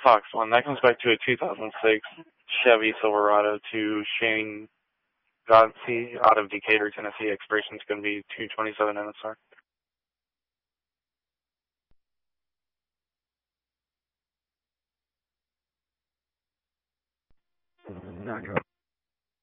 Fox 1. That comes back to a 2006 Chevy Silverado to Shane Godsey out of Decatur, Tennessee. Expiration is going to be 227 NSR. Knock up.